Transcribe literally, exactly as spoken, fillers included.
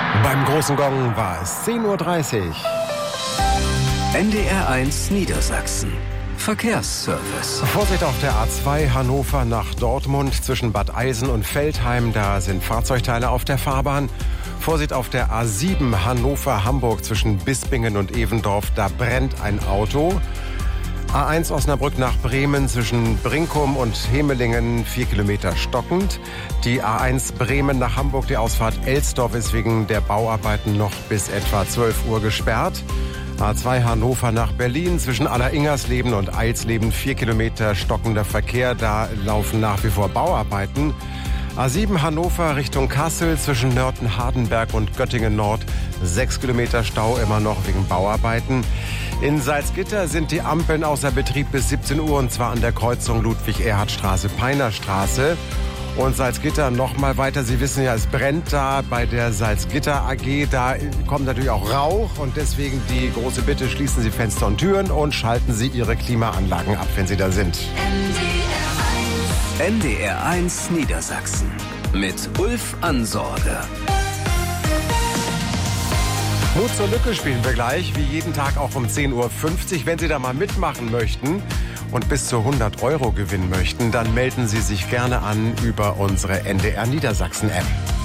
Beim großen Gong war es zehn Uhr dreißig. N D R eins Niedersachsen. Verkehrsservice. Vorsicht auf der A zwei Hannover nach Dortmund zwischen Bad Eisen und Veltheim. Da sind Fahrzeugteile auf der Fahrbahn. Vorsicht auf der A sieben Hannover-Hamburg zwischen Bispingen und Evendorf. Da brennt ein Auto. A eins Osnabrück nach Bremen zwischen Brinkum und Hemelingen vier Kilometer stockend. Die A eins Bremen nach Hamburg, die Ausfahrt Elsdorf ist wegen der Bauarbeiten noch bis etwa zwölf Uhr gesperrt. A zwei Hannover nach Berlin zwischen Alleringersleben und Eilsleben vier Kilometer stockender Verkehr. Da laufen nach wie vor Bauarbeiten. A sieben Hannover Richtung Kassel zwischen Nörten-Hardenberg und Göttingen Nord sechs Kilometer Stau immer noch wegen Bauarbeiten. In Salzgitter sind die Ampeln außer Betrieb bis siebzehn Uhr und zwar an der Kreuzung Ludwig-Erhard-Straße-Peinerstraße. Und Salzgitter noch mal weiter. Sie wissen ja, es brennt da bei der Salzgitter A G. Da kommt natürlich auch Rauch und deswegen die große Bitte, schließen Sie Fenster und Türen und schalten Sie Ihre Klimaanlagen ab, wenn Sie da sind. N D R eins Niedersachsen mit Ulf Ansorge. Mut zur Lücke spielen wir gleich, wie jeden Tag auch um zehn Uhr fünfzig. Wenn Sie da mal mitmachen möchten und bis zu hundert Euro gewinnen möchten, dann melden Sie sich gerne an über unsere N D R Niedersachsen App.